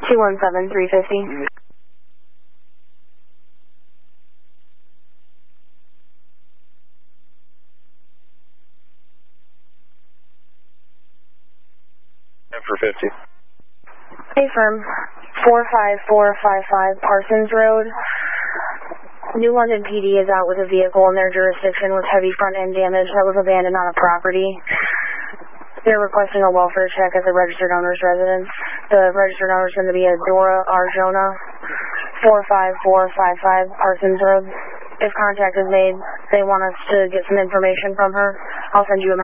217-350. For 50. Hey, firm. 45455 Parsons Road. New London PD is out with a vehicle in their jurisdiction with heavy front end damage that was abandoned on a property. They're requesting a welfare check at the registered owner's residence. The registered owner is going to be Adora Arjona, 45455 Parsons Road. If contact is made, they want us to get some information from her. I'll send you a